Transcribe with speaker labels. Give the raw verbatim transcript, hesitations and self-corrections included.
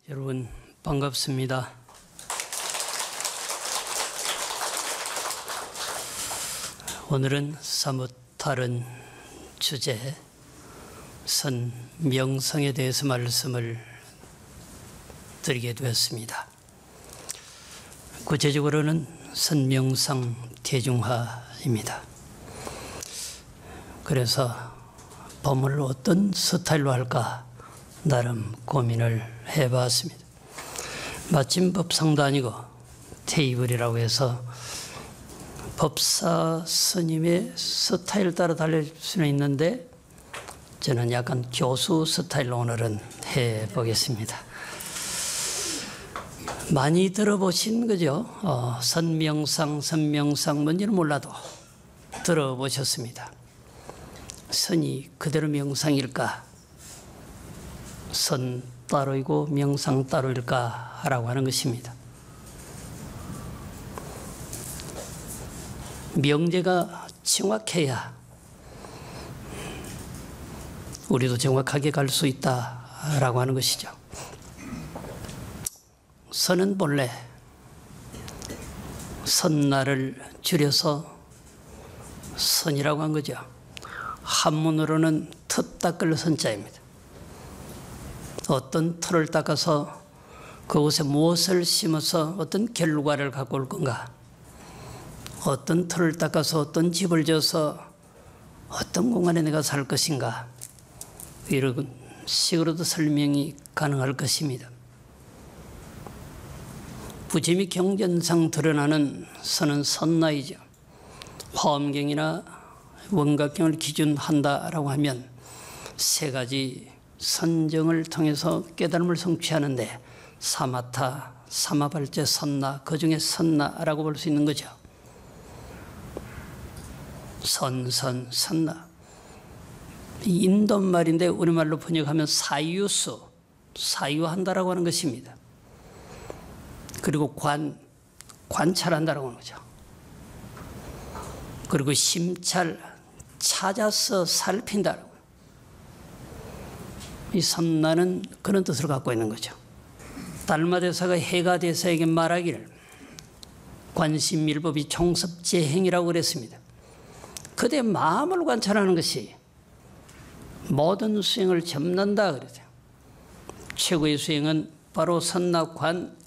Speaker 1: 여러분 반갑습니다. 오늘은 사뭇 다른 주제, 선명상에 대해서 말씀을 드리게 되었습니다. 구체적으로는 선명상 대중화입니다. 그래서 법문을 어떤 스타일로 할까 나름 고민을 해봤습니다. 마침 법상도 아니고 테이블이라고 해서 법사 스님의 스타일 따라 달릴 수는 있는데 저는 약간 교수 스타일로 오늘은 해보겠습니다. 많이 들어보신 거죠? 어, 선명상, 선명상 뭔지는 몰라도 들어보셨습니다. 선이 그대로 명상일까? 선 따로이고 명상 따로일까? 라고 하는 것입니다. 명제가 정확해야 우리도 정확하게 갈 수 있다라고 하는 것이죠. 선은 본래 선나를 줄여서 선이라고 한 거죠. 한문으로는 터 닦을 선자입니다. 어떤 터를 닦아서 그곳에 무엇을 심어서 어떤 결과를 갖고 올 건가? 어떤 터를 닦아서 어떤 집을 지어서 어떤 공간에 내가 살 것인가? 이런 식으로도 설명이 가능할 것입니다. 부지미 경전상 드러나는 선은 선나이죠. 화엄경이나 원각경을 기준한다라고 하면 세 가지 선정을 통해서 깨달음을 성취하는데 사마타, 사마발제, 선나, 그 중에 선나라고 볼 수 있는 거죠. 선, 선, 선나. 인도 말인데 우리말로 번역하면 사유수, 사유한다라고 하는 것입니다. 그리고 관, 관찰한다라고 하는 거죠. 그리고 심찰, 찾아서 살핀다라고. 이 선나는 그런 뜻을 갖고 있는 거죠. 달마대사가 해가대사에게 말하기를 관심밀법이 총섭재행이라고 그랬습니다. 그대의 마음을 관찰하는 것이 모든 수행을 접는다 그러죠. 최고의 수행은 바로 선나관